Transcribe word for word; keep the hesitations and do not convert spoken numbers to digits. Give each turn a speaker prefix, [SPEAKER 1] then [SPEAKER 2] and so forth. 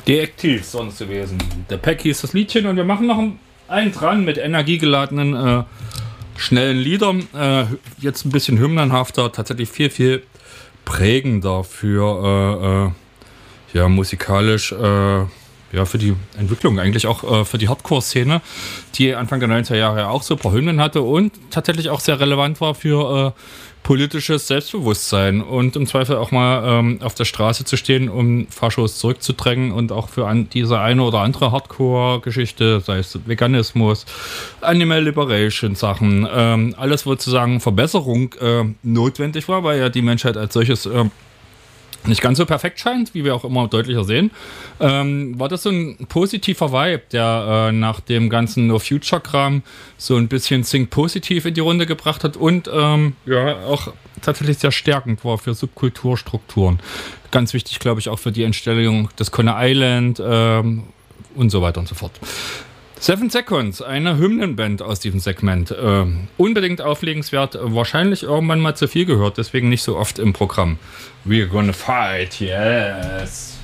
[SPEAKER 1] Deaktiv sonst gewesen. Der Pack hieß das Liedchen und wir machen noch einen dran mit energiegeladenen, äh, schnellen Liedern. Äh, jetzt ein bisschen hymnenhafter, tatsächlich viel, viel prägender für äh, äh, ja, musikalisch, äh, ja, für die Entwicklung, eigentlich auch äh, für die Hardcore-Szene, die Anfang der neunziger Jahre auch so ein paar Hymnen hatte und tatsächlich auch sehr relevant war für äh, politisches Selbstbewusstsein und im Zweifel auch mal ähm, auf der Straße zu stehen, um Faschos zurückzudrängen und auch für an diese eine oder andere Hardcore-Geschichte, sei es Veganismus, Animal Liberation Sachen, ähm, alles, wo sozusagen Verbesserung äh, notwendig war, weil ja die Menschheit als solches äh, nicht ganz so perfekt scheint, wie wir auch immer deutlicher sehen, ähm, war das so ein positiver Vibe, der äh, nach dem ganzen No-Future-Kram so ein bisschen Think positiv in die Runde gebracht hat und ähm, ja auch tatsächlich sehr stärkend war für Subkulturstrukturen. Ganz wichtig, glaube ich, auch für die Entstellung des Coney Island ähm, und so weiter und so fort. Seven Seconds, eine Hymnenband aus diesem Segment. Äh, unbedingt auflegenswert, wahrscheinlich irgendwann mal zu viel gehört, deswegen nicht so oft im Programm. We're gonna fight, yes.